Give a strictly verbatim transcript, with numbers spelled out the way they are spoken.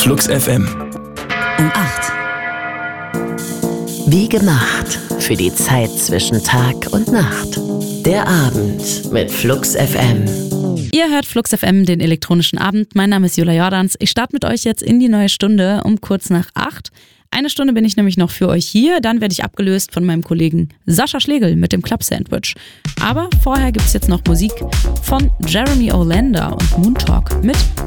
Flux F M. Um acht. Wie gemacht für die Zeit zwischen Tag und Nacht. Der Abend mit Flux F M. Ihr hört Flux F M, den elektronischen Abend. Mein Name ist Jula Jordans. Ich starte mit euch jetzt in die neue Stunde um kurz nach acht. Eine Stunde bin ich nämlich noch für euch hier. Dann werde ich abgelöst von meinem Kollegen Sascha Schlegel mit dem Club Sandwich. Aber vorher gibt es jetzt noch Musik von Jeremy Olander und Moon Talk mit